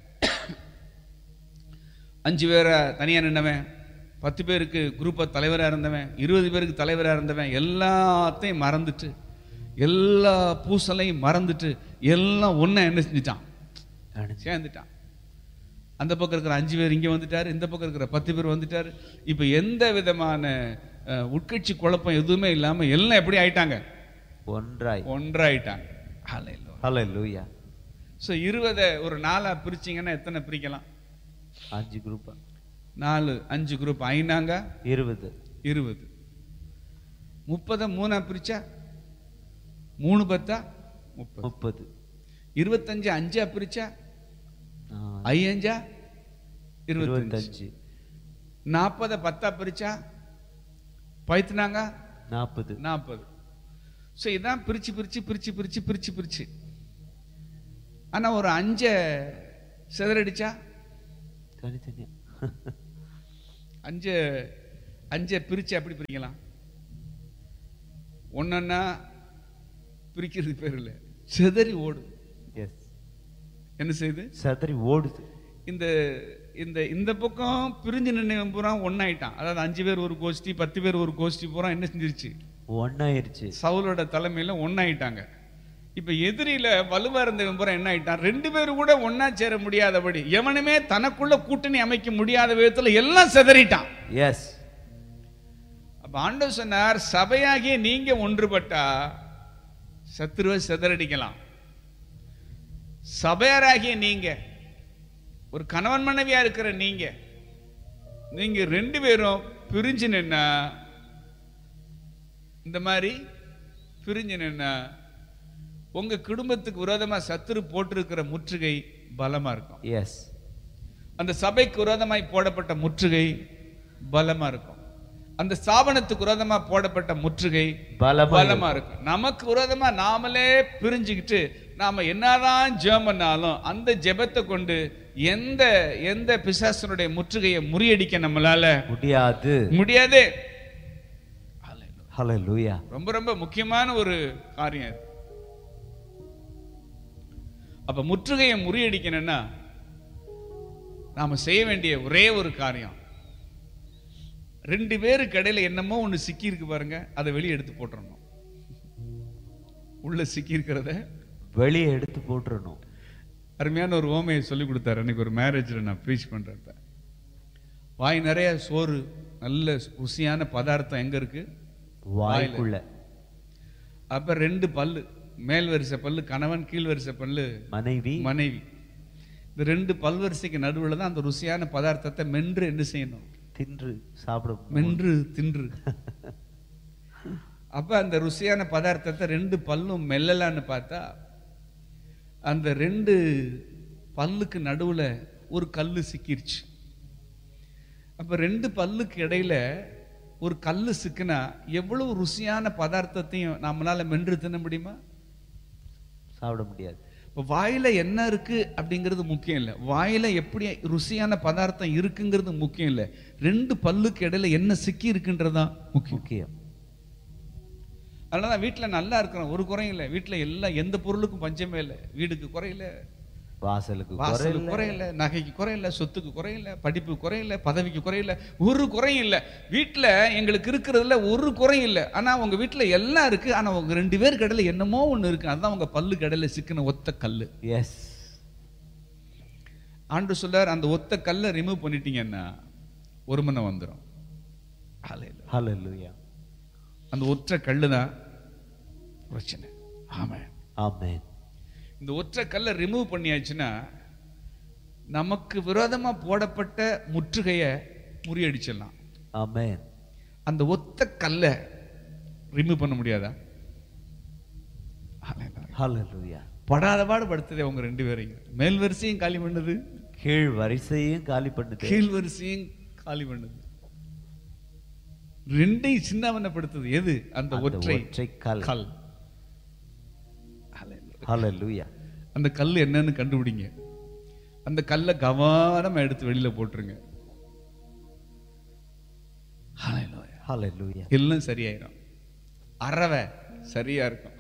அஞ்சு பேரை தனியா நின்னவன், பத்து பேருக்கு குரூப்ப தலைவரா இருந்தவன், இருபது பேருக்கு தலைவரா இருந்தவன் எல்லாத்தையும் மறந்துட்டு, எல்லா பூசலையும் மறந்துட்டு எல்லாம் ஒன்னா என்ன செஞ்சுட்டான்? சேர்ந்துட்டான். அந்த பக்கம் இருக்கிற அஞ்சு பேர் இங்க வந்துட்டாரு, இந்த பக்கம் இருக்கிற பத்து பேர் வந்துட்டாரு. இப்ப எந்த விதமான உட்கட்சி குழப்பம் எதுவுமே இல்லாம எல்லாம் எப்படி ஆயிட்டாங்க? ஒன்றாய் ஒன்றாயிட்டாங்க. ஹல்லேலூயா. சோ இருபதை ஒரு நாலா பிரிச்சீங்கன்னா எத்தனை பிரிக்கலாம்? அஞ்சு குரூப். நாலு அஞ்சு குரூப் ஐநாங்க இருபது. இருபது. முப்பதை மூணா பிரிச்சா மூணு பத்தா முப்பது. முப்பது. இருபத்தஞ்சு அஞ்சா பிரிச்சா ஐயஞ்சா இருபத்தஞ்சு. நாற்பதை பத்தா பிரிச்சா பைத்துனாங்க நாற்பது. நாற்பது. ஸோ இதான் பிரிச்சு பிரிச்சு பிரிச்சு பிரிச்சு பிரிச்சு பிரிச்சு ஆனா ஒரு அஞ்ச சிதறடிச்சா தனித்தனியா அஞ்ச அஞ்ச பிரிச்சு அப்படி பிரிக்கலாம். ஒன்னா பிரிக்கிறது பேர் இல்லை, சிதறி ஓடுது. என்ன செய்யுது? சிதறி ஓடுது. இந்த இந்த இந்த பக்கம் பிரிஞ்சு நின்று பூரா ஒன்னாயிட்டான். அதாவது அஞ்சு பேர் ஒரு கோஷ்டி, பத்து பேர் ஒரு கோஷ்டி பூரா என்ன செஞ்சிருச்சு? ஒன்னாயிருச்சு. சவுலோட தலைமையில ஒன்னாயிட்டாங்க. இப்ப எதிரில வலுவா இருந்தவன் பூரா என்ன ஆயிட்டான்? ரெண்டு பேரும் கூட ஒன்னா சேர முடியாதபடி, எவனுமே தனக்குள்ள கூட்டணி அமைக்க முடியாத விதத்துல எல்லாம் சிதறிட்டான். எஸ். அப்ப ஆண்டவர் சொன்னார், சபையாகிய நீங்க ஒன்றுபட்டா சத்துருவை சிதறடிக்கலாம். சபையாராகிய நீங்க, ஒரு கணவன் மனைவியா இருக்கிற நீங்க நீங்க ரெண்டு பேரும் பிரிஞ்சு நின்னா, இந்த மாதிரி பிரிஞ்சு நின்னா உங்க குடும்பத்துக்கு விரோதமா சத்துரு போட்டிருக்கிற முற்றுகை பலமா இருக்கும். எஸ். அந்த சபைக்கு விரோதமாய் போடப்பட்ட முற்றுகை பலமா இருக்கும். அந்த ஸ்தாபனத்துக்கு விரோதமா போடப்பட்ட முற்றுகை பலமா இருக்கும். நமக்கு விரோதமா நாமளே பிரிஞ்சுக்கிட்டு நாம என்னதான் ஜெபம் பண்ணாலும் அந்த ஜெபத்தை கொண்டு எந்த எந்த பிசாசனுடைய முற்றுகையை முறியடிக்க நம்மளால முடியாது முடியாது. ஹல்லேலூயா. ரொம்ப ரொம்ப முக்கியமான ஒரு காரியம். அப்ப முற்றுகையை முறியடிக்கணும்னா நாம செய்ய வேண்டிய ஒரே ஒரு காரியம், ரெண்டு பேருக்கு இடையில என்னமோ ஒண்ணு சிக்கி இருக்கு பாருங்க, அதை வெளியே எடுத்து போட்டுறணும். உள்ள சிக்கி இருக்கிறத வெளியே எடுத்து போட்டுறணும். அருமையான ஒரு ஓமையை சொல்லி கொடுத்தாரு அன்னைக்கு ஒரு மேரேஜ்ல நான் ப்ரீச் பண்றப்ப. வாய் நிறைய சோறு, நல்ல ருசியான பதார்த்தம் எங்க இருக்கு? வாய்க்குள்ள. அப்ப ரெண்டு பல்லு, மேல் வரிசை பல்லு கணவன், கீழ் வரிசை பல்லு மனைவி மனைவி இந்த ரெண்டு பல்வரிசைக்கு நடுவில் தான் அந்த ருசியான பதார்த்தத்தை மென்று என்ன செய்யணும்? தின்று சாப்பிடும். மென்று தின்று. அப்ப அந்த ருசியான பதார்த்தத்தை ரெண்டு பல்லும் மெல்லலான்னு பார்த்தா அந்த ரெண்டு பல்லுக்கு நடுவுல ஒரு கல்லு சிக்கிருச்சு. அப்ப ரெண்டு பல்லுக்கு இடையில ஒரு கல்லு சிக்கினா எவ்வளவு ருசியான பதார்த்தத்தையும் நம்மளால மென்று தின்ன முடியுமா? சாப்பிட முடியாது. இப்போ வாயில என்ன இருக்கு அப்படிங்கிறது முக்கியம் இல்லை, வாயில எப்படி ருசியான பதார்த்தம் இருக்குங்கிறது முக்கியம் இல்லை, ரெண்டு பல்லுக்கு இடையில என்ன சிக்கி இருக்குன்றதுதான் முக்கியம். அதனாலதான் வீட்டுல நல்லா இருக்கிறோம், ஒரு குறையும் இல்லை. வீட்டுல எல்லாம் எந்த பொருளுக்கும் பஞ்சமே இல்லை. வீடுக்கு குறையில, வாசலுக்கு வாசலுக்கு குறையில, நகைக்கு குறையில, சொத்துக்கு குறையில, படிப்பு குறையில, பதவிக்கு குறையில, ஒரு குறையும் இல்லை. வீட்டுல எங்களுக்கு இருக்கிறதுல ஒரு குறையும் இல்லை. ஆனா உங்க வீட்டுல எல்லாம் இருக்கு, ஆனா உங்க ரெண்டு பேருக்கு இடையில என்னமோ ஒண்ணு இருக்கு. அதுதான் உங்க பல்லுக்கு இடையில சிக்கின ஒத்த கல்லு. எஸ். ஆண்டு சொல்லார், அந்த ஒத்த கல்லை ரிமூவ் பண்ணிட்டீங்கன்னா ஒரு மனம் வந்துடும். ஹல்லேலூயா. அந்த ஒற்றை கல்லு தான் பிரச்சனை. ஆமென் ஆமென். இந்த ஒற்றை கல்லை ரிமூவ் பண்ணியாச்சுன்னா நமக்கு விரோதமா போடப்பட்ட முற்றுகையை முறியடிச்சிடலாம். ஆமென். அந்த ஒத்த கல்லை ரிமூவ் பண்ண முடியாதா? ஹல்லேலூயா. படாத பாடு படுத்ததே உங்க ரெண்டு பேரையும். மேல் வரிசையும் காலி பண்ணுது, கீழ் வரிசையும் காலி பண்ணுது. கீழ் வரிசையும் காலி பண்ணுது, ரெண்டையும் சின்னவனப்படுத்துது. எது? அந்த ஒற்றை கல். கல். ஹல்லேலூயா. அந்த கல் என்னன்னு கண்டுபிடிங்க. அந்த கல்லை கவனமா எடுத்து வெளியில போட்டுருங்க. ஹல்லேலூயா. ஹல்லேலூயா. எல்லாம் சரியாயிரும். அரவை சரியா இருக்கும்.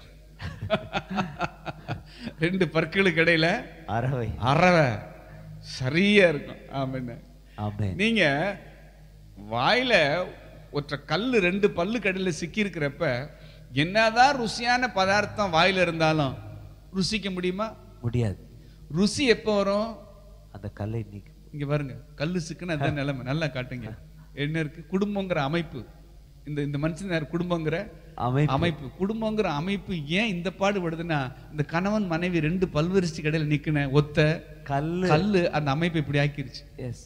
ரெண்டு பற்களுக்கு இடையில அரவை அரவை சரியா இருக்கும். ஆமென் ஆமென். நீங்க வாயில ஒற்றை கல்லு ரெண்டு பல்லு கடையில சிக்கி இருக்கிறப்ப என்னதான் ருசியான பதார்த்தம் வாயில இருந்தாலும் ருசிக்க முடியுமா? முடியாது. ருசி எப்ப வரும்? அந்த கல்லை நீக்கும். இங்க பாருங்க, கல்லு சிக்குன்னு அதான் நிலைமை. நல்லா காட்டுங்க. என்ன இருக்கு? குடும்பங்கிற அமைப்பு. இந்த இந்த மனுஷன் குடும்பங்கிற அமைப்பு. குடும்பங்கிற அமைப்பு ஏன் இந்த பாடுபடுதுன்னா, இந்த கணவன் மனைவி ரெண்டு பல்வரிசை கடையில நிக்கின ஒத்த கல்லு கல்லு அந்த அமைப்பு இப்படி ஆக்கிருச்சு. எஸ்.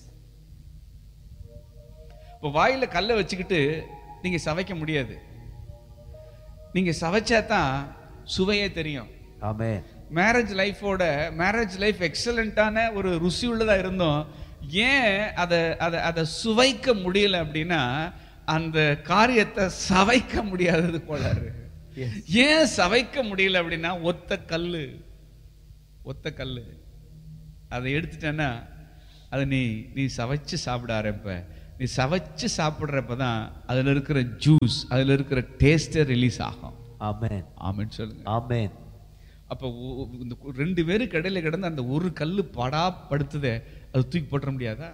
இப்போ வாயில கல்லை வச்சுக்கிட்டு நீங்க சவைக்க முடியாது. நீங்க சவைச்சாதான் சுவையே தெரியும். ஆமென். மேரேஜ் லைஃபோட மேரேஜ் லைஃப் எக்ஸலண்டான ஒரு ருசி உள்ளதா இருந்தோம். ஏன் அதை அதை அதை சுவைக்க முடியல அப்படின்னா, அந்த காரியத்தை சவைக்க முடியாதது போல. ஏன் சவைக்க முடியல அப்படின்னா, ஒத்த கல்லு ஒத்த கல். அதை எடுத்துட்டேன்னா அதை நீ நீ சவைச்சு சாப்பிட ஆரம்ப. நீ சவைச்சு சாப்பிட்றப்ப தான் அதில் இருக்கிற ஜூஸ், அதில் இருக்கிற டேஸ்டே ரிலீஸ் ஆகும். ஆமென். ஆமென் சொல்லுங்க. ஆமென். அப்போ இந்த ரெண்டு பேரும் கடையில் கிடந்து அந்த ஒரு கல் படா படுத்துதே, அது தூக்கி போட்டுற முடியாதா?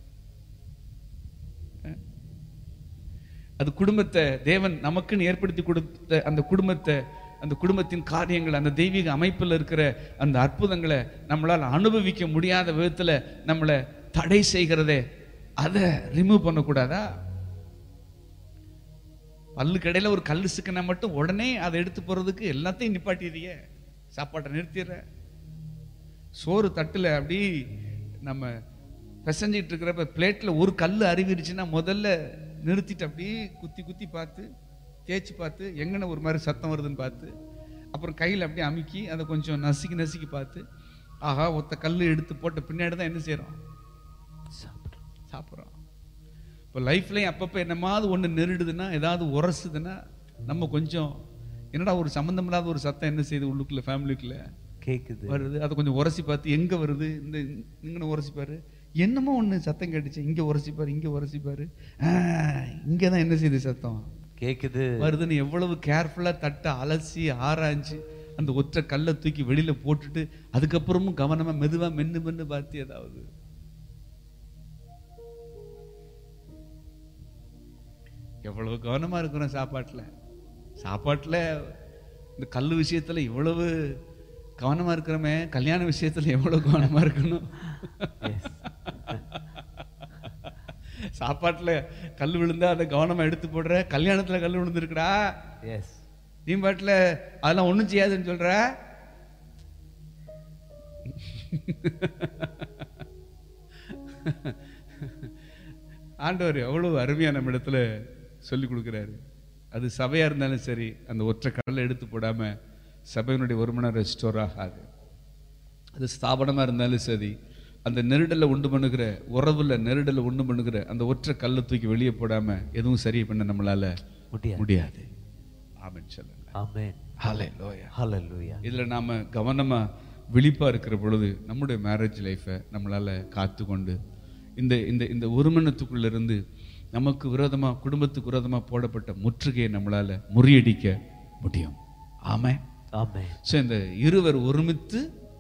அது குடும்பத்தை தேவன் நமக்குன்னு ஏற்படுத்தி கொடுத்த அந்த குடும்பத்தை, அந்த குடும்பத்தின் காரியங்கள், அந்த தெய்வீக அமைப்பில் இருக்கிற அந்த அற்புதங்களை நம்மளால் அனுபவிக்க முடியாத விதத்தில் நம்மளை தடை செய்கிறதே, அதை ரிமூவ் பண்ணக்கூடாதா? பல்லு கடையில் ஒரு கல் சிக்கனை மட்டும் உடனே அதை எடுத்து போறதுக்கு எல்லாத்தையும் நிப்பாட்டிடுறிய, சாப்பாட்டை நிறுத்திடுற. சோறு தட்டுல அப்படி நம்ம பிசைஞ்சிட்டு இருக்கிறப்ப பிளேட்ல ஒரு கல் அருவிருச்சுன்னா முதல்ல நிறுத்திட்டு அப்படியே குத்தி குத்தி பார்த்து தேய்ச்சி பார்த்து எங்கன ஒரு மாதிரி சத்தம் வருதுன்னு பார்த்து, அப்புறம் கையில் அப்படியே அமுக்கி அதை கொஞ்சம் நசுக்கி நசுக்கி பார்த்து, ஆஹா ஒத்த கல் எடுத்து போட்ட பின்னாடி தான் என்ன செய்யறோம்? சாப்பிட்றோம் சாப்பிட்றோம் இப்போ லைஃப்லேயும் அப்பப்போ என்னமாவது ஒன்று நெருடுதுன்னா, ஏதாவது உரசுதுன்னா நம்ம கொஞ்சம் என்னடா ஒரு சம்மந்தம் இல்லாத ஒரு சத்தம் என்ன செய்யுது உள்ளுக்குள்ள, ஃபேமிலிக்குள்ள கேட்குது வருது. அதை கொஞ்சம் உரசி பார்த்து எங்கே வருது, இந்த இங்கே உரசிப்பாரு, என்னமோ ஒன்று சத்தம் கேட்டுச்சு, இங்கே உரசிப்பாரு, இங்கே உரசிப்பாரு, இங்கே தான் என்ன செய்யுது சத்தம் கேட்குது வருதுன்னு எவ்வளவு கேர்ஃபுல்லாக தட்டை அலசி ஆராய்ஞ்சு அந்த ஒற்றை கல்லை தூக்கி வெளியில போட்டுட்டு அதுக்கப்புறமும் கவனமா மெதுவா மென்னு மென்னு பார்த்து ஏதாவது எவ்வளவு கவனமா இருக்கிறோம் சாப்பாட்டுல. சாப்பாட்டுல இந்த கல்லு விஷயத்துல இவ்வளவு கவனமா இருக்கிறோமே, கல்யாண விஷயத்துல எவ்வளவு கவனமா இருக்கணும். சாப்பாட்டுல கல் விழுந்தா அதை கவனமா எடுத்து போடுற, கல்யாணத்துல கல் விழுந்துருக்குடா நீ பாட்டுல அதெல்லாம் ஒண்ணும் செய்யாதுன்னு சொல்ற. ஆண்டவர் எவ்வளவு அருமையா நம்ம இடத்துல சொல்லி கொடுக்கிறாரு. அது சபையா இருந்தாலும் சரி, அந்த ஒற்றை கடலை எடுத்து போடாம சபையினுடைய ஒருமனம் ரெஸ்டோர் ஆகாது. அது ஸ்தாபனமா இருந்தாலும் சரி, அந்த நெருடலை உண்டு பண்ணுகிற உறவுல நெருடலை உண்டு பண்ணுகிற அந்த ஒற்றை கல்லை தூக்கி வெளியே போடாம எதுவும் சரி பண்ண நம்மளால முடியாது. ஆமென் சொல்லுங்க. ஆமென். ஹல்லேலூயா. ஹல்லேலூயா. இதுல நாம கவனமா விழிப்பா இருக்கிற பொழுது நம்முடைய மேரேஜ் லைஃபை நம்மளால காத்து கொண்டு இந்த இந்த இந்த ஒருமனத்துக்குள்ள இருந்து நமக்கு விரோதமா, குடும்பத்துக்கு விரோதமா போடப்பட்ட முற்றுகையை நம்மளால முறியடிக்க முடியும். ஆமென். ஆமென். சோ இந்த இருவர் ஒருமித்து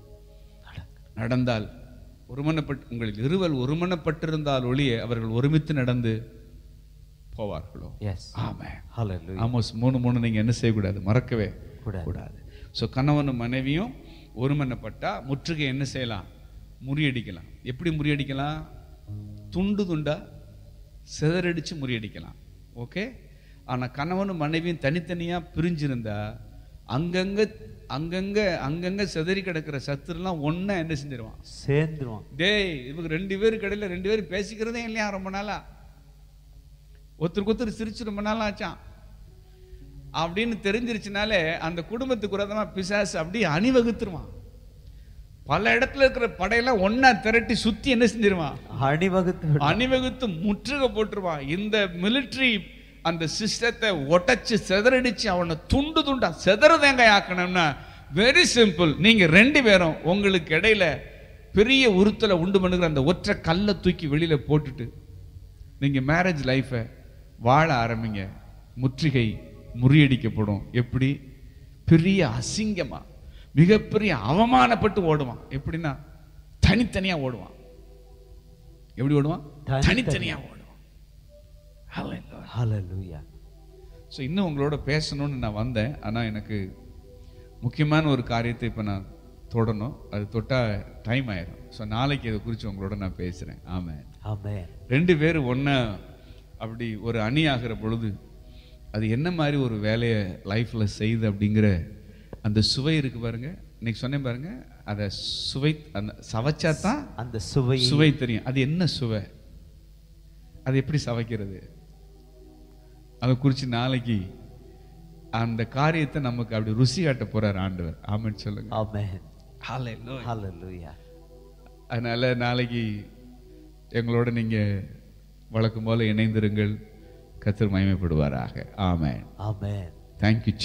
நடந்தால், ஒருமனப்பட்டு உங்களில் இருவர் ஒருமனப்பட்டிருந்தால் ஒழிய அவர்கள் ஒருமித்து நடந்து போவார்களோ. ஆமென். ஹல்லேலூயா. ஆமோஸ் மூணு மூணு நீங்க என்ன செய்யக்கூடாது, மறக்கவே கூடாது. ஸோ கணவனும் மனைவியும் ஒருமனப்பட்டா முற்றுகை என்ன செய்யலாம், முறியடிக்கலாம். எப்படி முறியடிக்கலாம்? துண்டு துண்டா சிதறடிச்சு முறியடிக்கலாம். ஓகே. ஆனா கணவனும் மனைவியும் தனித்தனியா பிரிஞ்சிருந்தா அங்கங்க அங்கங்க அங்கங்க சிதறி கிடக்கிற சத்துருலாம் ஒன்னா என்ன செஞ்சிருவான், சேர்ந்துருவான். டேய் இவங்க ரெண்டு பேரும் கடையில் ரெண்டு பேரும் பேசிக்கிறதே இல்லையா ரொம்ப நாளா, ஒருத்தருக்கு ஒருத்தர் சிரிச்சு ரொம்ப நாளா ஆச்சான் அப்படின்னு தெரிஞ்சிருச்சுனாலே அந்த குடும்பத்துக்கு விரோதமா பிசாசு அப்படியே அணிவகுத்துருவான். பல இடத்துல இருக்கிற படையெல்லாம் ஒன்னா திரட்டி சுத்தி என்ன செஞ்சிருவான், அணிவகுத்து அணிவகுத்து முற்றுகை போட்டுருவான். இந்த மிலிட்டரி அந்த சிஸ்டத்தை ஒட்டச்சு செதறடிச்சு அவனை துண்டு துண்டா செதறதேங்க ஆக்கணும்னா வெரி சிம்பிள். நீங்க ரெண்டு பேரும் உங்களுக்கு இடையில பெரிய உறுத்தலை உண்டு பண்ணுகிற அந்த ஒற்றை கல்லை தூக்கி வெளியில போட்டுட்டு நீங்க மேரேஜ் லைஃபை வாழ ஆரம்பிங்க. முற்றுகை முறியடிக்கப்படும். எப்படி? பெரிய அசிங்கமா, மிகப்பெரிய அவமானப்பட்டு ஓடுவான். எப்படின்னா தனித்தனியா ஓடுவான். எப்படி ஓடுவான்? தனித்தனியா ஓடுவான். ஹல்லேலூயா. ஸோ இன்னும் உங்களோட பேசணும்னு நான் வந்தேன். ஆனால் எனக்கு முக்கியமான ஒரு காரியத்தை இப்போ நான் தொடணும். அது தொட்டா டைம் ஆயிடும். ஸோ நாளைக்கு இதை குறித்து உங்களோட நான் பேசுகிறேன். ஆமென். ஆமென். ரெண்டு பேரும் ஒன்றா அப்படி ஒரு அணி ஆகிற பொழுது அது என்ன மாதிரி ஒரு வேலையை லைஃப்பில் செய்யுது அப்படிங்கிற அந்த சுவை இருக்கு பாருங்க. இன்னைக்கு சொன்னேன் பாருங்க, அதை சுவை அந்த சவைச்சா தான் அந்த சுவை சுவை தெரியும். அது என்ன சுவை, அது எப்படி சவைக்கிறது, அதை குறித்து நாளைக்கு அந்த காரியத்தை நமக்கு அப்படி ருசி காட்ட போறார் ஆண்டவர். ஆமென் சொல்லுங்க. ஆமென். ஹல்லேலூயா. ஹல்லேலூயா. அதனால நாளைக்கு எங்களோட நீங்க வழக்கம் போல இணைந்திருங்கள். கர்த்தர் மகிமைப்படுவாராக. ஆமென். ஆமென். தேங்க்யூ.